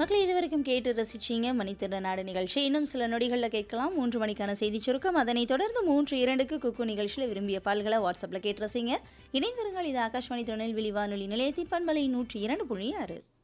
மக்களே இதுவரைக்கும் கேட்டு ரசிச்சீங்க மணித்திருநாடு நாடு நிகழ்ச்சி. இன்னும் சில நொடிகளில் கேட்கலாம் 3 மணிக்கான செய்தி சுருக்கம். அதனைத் தொடர்ந்து 3:02க்கு குக்கு நிகழ்ச்சியில் விரும்பிய பால்களை வாட்ஸ்அப்பில் கேட்டு ரசிங்க. இணைந்திருங்கள். இது ஆகாஷ்வாணி திருநெல்வேலி வானொலி நிலையத்தின் பண்பலை 102.6.